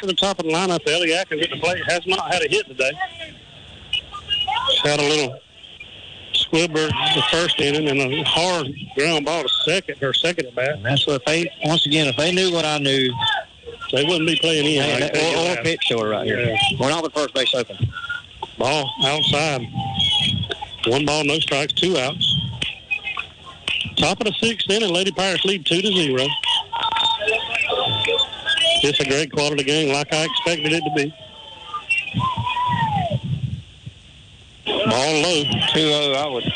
to the top of the lineup. Ellie Atkins at the plate. Has not had a hit today. She's had a little squibber the first inning and a hard ground ball to second, her second at bat. And that's what if they knew what I knew, they wouldn't be playing in. Or pitch short right here. Yeah. We're not with first base open. Ball outside. 1 ball, no strikes, 2 outs. Top of the 6th inning, Lady Pirates lead 2-0. It's a great quality game like I expected it to be. Ball low. 2-0, I would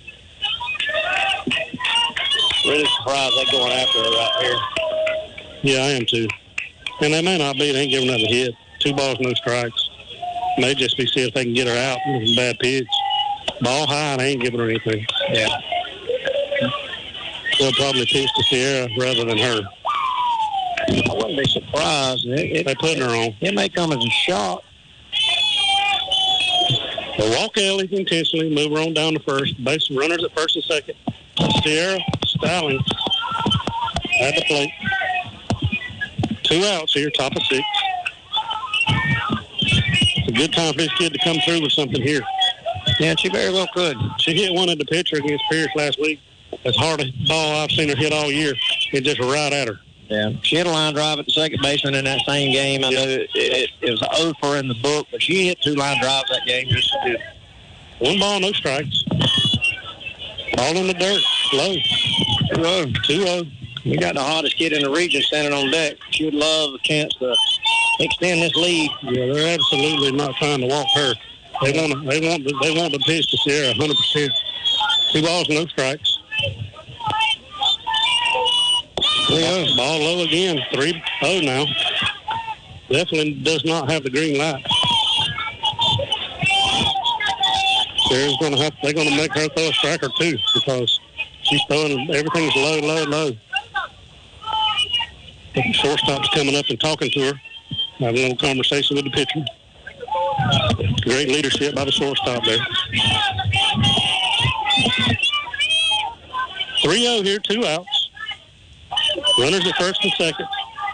really surprised they're going after her right here. Yeah, I am too. And they may not be. They ain't giving up a hit. 2 balls, no strikes. May just be seeing if they can get her out with a bad pitch. Ball high, and they ain't giving her anything. Yeah. They'll probably pitch to Sierra rather than her. I wouldn't be surprised. They're putting her on. It may come as a shock. They'll walk Ellie intentionally, move her on down to first. Base runners at first and second. Sierra Stallings at the plate. 2 outs here, top of 6. It's a good time for this kid to come through with something here. Yeah, she very well could. She hit one at the pitcher against Pierce last week. That's the hardest ball I've seen her hit all year. It just right at her. Yeah, she had a line drive at the second baseman in that same game. I know it was an O for in the book, but she hit 2 line drives that game just as good. 1 ball, no strikes. Ball in the dirt, low. 2-0. 2-0. We got the hottest kid in the region standing on deck. She would love a chance to extend this lead. Yeah, they're absolutely not trying to walk her. They want the pitch to Sierra 100%. 2 balls, no strikes. 3-0. Ball low again. 3-0 now. Definitely does not have the green light. Sierra's they're going to make her throw a strike or 2 because she's throwing, everything's low, low, low. The shortstop's coming up and talking to her, having a little conversation with the pitcher. Great leadership by the shortstop there. 3-0 here, 2 outs. Runners at first and second.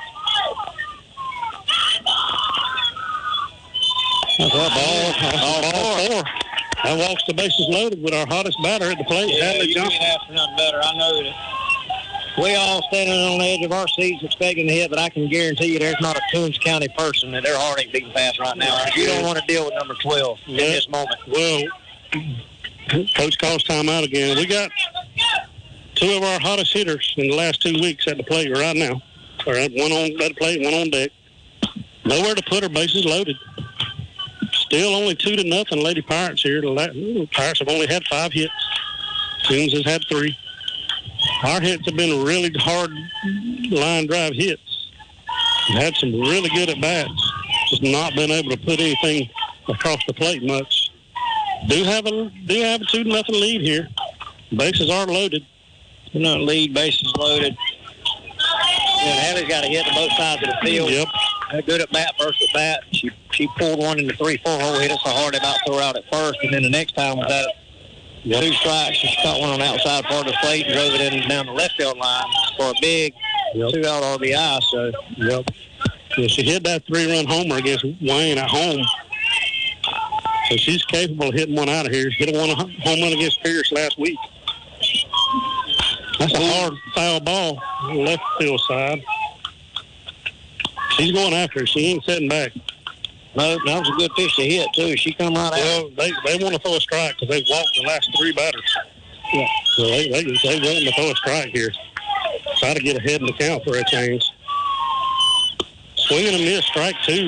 That's ball 4. That walks the bases loaded with our hottest batter at the plate, Hadley Johnson. You can't ask for nothing better. I know that we all standing on the edge of our seats expecting to hit, but I can guarantee you there's not a Toombs County person that their heart ain't beating fast right now. You don't want to deal with number 12 in this moment. Well, Coach calls timeout again. We got 2 of our hottest hitters in the last 2 weeks at the plate right now. All right, 1 on the plate, 1 on deck. Nowhere to put her, bases loaded. Still only 2-0 Lady Pirates here. The Pirates have only had 5 hits. Toombs has had 3. Our hits have been really hard line drive hits. We've had some really good at-bats. Just not been able to put anything across the plate much. Do have a 2-0 lead here. Bases are loaded. 2-0 lead, bases loaded. And Hadley's got a hit to both sides of the field. Yep. Good at bat, first at bat. She pulled one in the 3-4 hole, hit us so hard about to throw out at first, and then the next time with that 2 strikes, she caught one on the outside part of the plate and drove it in down the left field line for a big 2-out RBI. So, yeah, she hit that 3-run homer against Wayne at home. So she's capable of hitting one out of here. Hit a home run against Pierce last week. That's a hard foul ball on the left field side. She's going after her. She ain't sitting back. No, that was a good pitch to hit, too. She come right out. Well, they want to throw a strike because they've walked the last 3 batters. Yeah. So they want to throw a strike here. Try to get ahead in the count for a change. Swing and a miss, strike 2.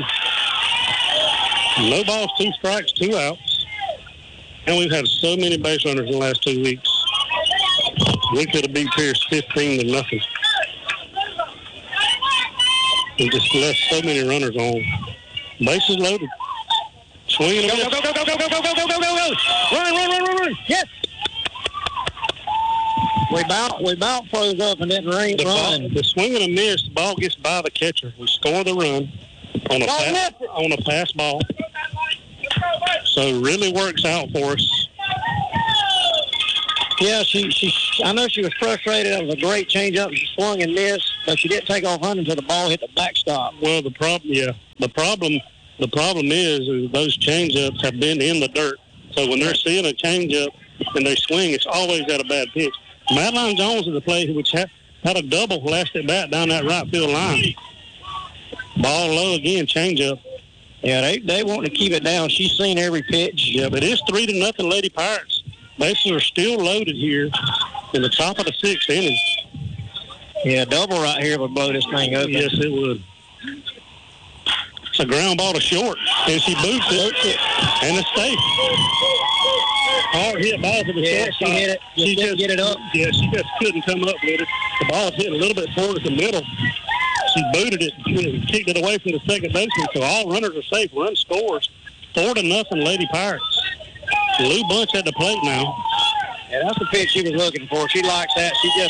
No balls, 2 strikes, 2 outs. And we've had so many base runners in the last 2 weeks. We could have beat Pierce 15-0. We just left so many runners on. Bases loaded. Swing and a miss. Go. Run. Yes. We about froze up and didn't run. The swing and a miss, the ball gets by the catcher. We score the run on a pass ball. So it really works out for us. Yeah, I know she was frustrated. That was a great changeup. She swung and missed, but she didn't take off hunting until the ball hit the backstop. Well, the problem is those changeups have been in the dirt. So when they're seeing a changeup and they swing, it's always at a bad pitch. Madeline Jones is a player which had a double last at bat down that right field line. Ball low again, changeup. Yeah, they want to keep it down. She's seen every pitch. Yeah, but it's 3-0 Lady Pirates. Bases are still loaded here in the top of the 6th inning. Yeah, double right here would blow this thing open. Yes, it would. It's a ground ball to short, and she boots it, and it's safe. Hard hit ball to the short. She hit it. She just get it up. Yeah, she just couldn't come up with it. The ball hit a little bit towards the middle. She booted it, kicked it away from the second baseman, so all runners are safe. Run scores. 4-0 Lady Pirates. Lou Bunch at the plate now. Yeah, that's the pitch she was looking for. She likes that.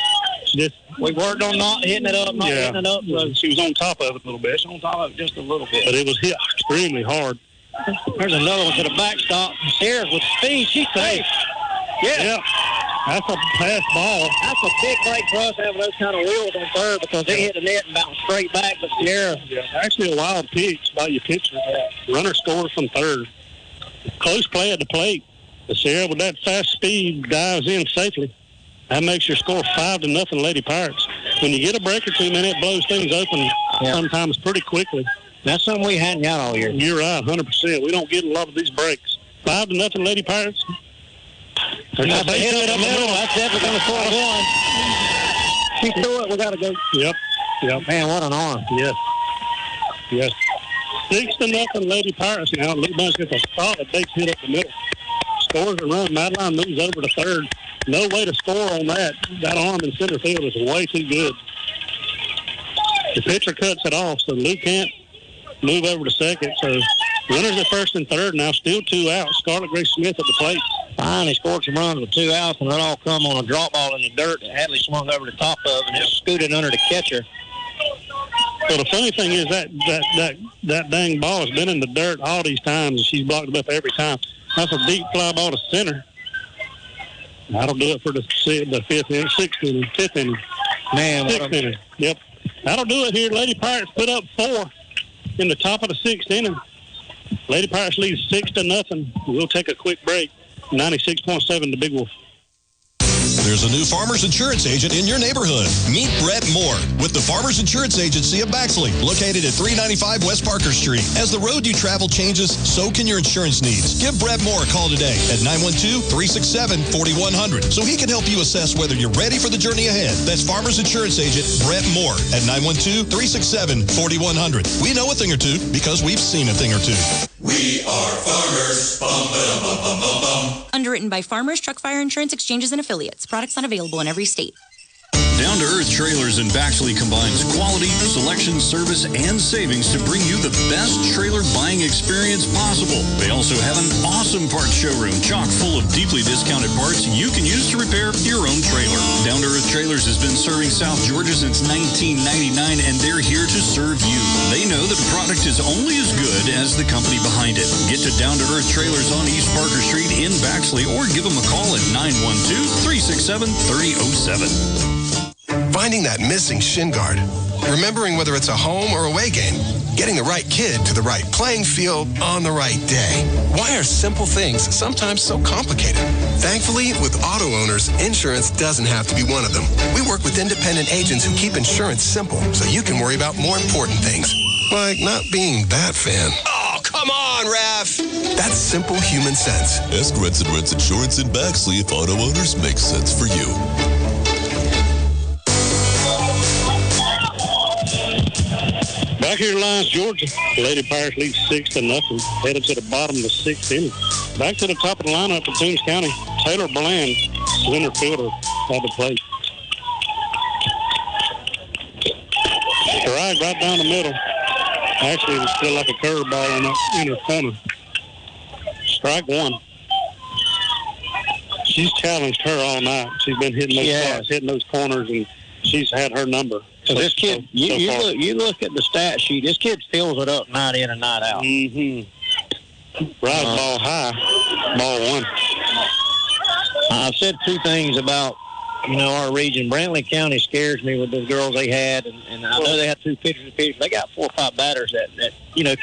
We worked on not hitting it up, hitting it up. So she was on top of it a little bit. On top of it just a little bit. But it was hit extremely hard. There's another one to the backstop. Sarah's with speed. She's safe. Yeah. That's a pass ball. That's a big break for us having those kind of wheels on third because they hit the net and bounced straight back. But Sierra. Yeah, actually a wild pitch by your pitcher. Runner scores from third. Close play at the plate. The Sierra with that fast speed dives in safely. That makes your score 5-0 Lady Pirates. When you get a break or two, man, it blows things open sometimes pretty quickly. That's something we hadn't got all year. You're right, 100%. We don't get a lot of these breaks. 5-0 Lady Pirates. That's a hit in the middle. That's definitely going to score one. She threw it. We got to go. Yep. Man, what an arm. Yes. 6-0 Lady Pirates now. Lou Bunch gets a solid base hit up the middle. Scores a run. Madeline moves over to third. No way to score on that. That arm in center field is way too good. The pitcher cuts it off, so Lou can't move over to second. So runners at first and third now, still 2 out. Scarlett Grace Smith at the plate. Finally scored some runs with 2 outs, and it all come on a drop ball in the dirt that Hadley swung over the top of, and it scooted under the catcher. Well, the funny thing is that dang ball has been in the dirt all these times, and she's blocked it up every time. That's a deep fly ball to center. That'll do it for the 5th inning, 6th inning, 5th inning. Man, 6th inning. Yep. That'll do it here. Lady Pirates put up 4 in the top of the 6th inning. Lady Pirates leads 6-0. We'll take a quick break. 96.7 the Big Wolf. There's a new Farmers Insurance agent in your neighborhood. Meet Brett Moore with the Farmers Insurance Agency of Baxley, located at 395 West Parker Street. As the road you travel changes, so can your insurance needs. Give Brett Moore a call today at 912-367-4100 so he can help you assess whether you're ready for the journey ahead. That's Farmers Insurance Agent Brett Moore at 912-367-4100. We know a thing or two because we've seen a thing or two. We are farmers. Bum, ba-dum, bum, bum, bum, bum. Underwritten by Farmers Truck Fire Insurance Exchanges and Affiliates. Products not available in every state. Down to Earth Trailers in Baxley combines quality, selection, service, and savings to bring you the best trailer buying experience possible. They also have an awesome parts showroom chock full of deeply discounted parts you can use to repair your own trailer. Down to Earth Trailers has been serving South Georgia since 1999, and they're here to serve you. They know that a product is only as good as the company behind it. Get to Down to Earth Trailers on East Parker Street in Baxley, or give them a call at 912-367-3007. Finding that missing shin guard. Remembering whether it's a home or away game. Getting the right kid to the right playing field on the right day. Why are simple things sometimes so complicated? Thankfully, with auto owners, insurance doesn't have to be one of them. We work with independent agents who keep insurance simple so you can worry about more important things. Like not being that fan. Oh, come on, Raf! That's simple human sense. Ask Rents and Rents Insurance in Baxley if auto owners make sense for you. Back here in Lyons, Georgia, Lady Pirates lead 6-0, headed to the bottom of the 6th inning. Back to the top of the lineup for Toombs County, Taylor Bland, center fielder at the plate. Strike right down the middle. Actually, it's still like a curveball in that inner corner. Strike 1. She's challenged her all night. She's been hitting those spots, hitting those corners, and she's had her number. So this kid, you look at the stat sheet, this kid fills it up night in and night out. Mm-hmm. Right ball high, ball 1. I've said two things about, our region. Brantley County scares me with those girls they had, and I know they had two pitchers. They got 4 or 5 batters that